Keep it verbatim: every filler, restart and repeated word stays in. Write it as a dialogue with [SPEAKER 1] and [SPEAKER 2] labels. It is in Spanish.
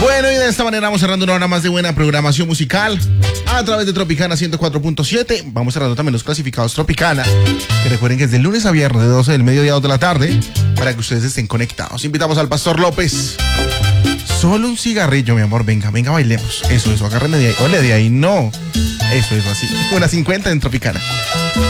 [SPEAKER 1] Bueno, y de esta manera vamos cerrando una hora más de buena programación musical a través de Tropicana ciento cuatro punto siete. Vamos cerrando también los clasificados Tropicana, que recuerden que es de lunes a viernes de doce del mediodía a dos de la tarde, para que ustedes estén conectados. Invitamos al Pastor López. Solo un cigarrillo, mi amor. Venga, venga, bailemos. Eso, eso, agárreme de ahí. Ole, de ahí no. Eso, eso, así. Una cincuenta en Tropicana.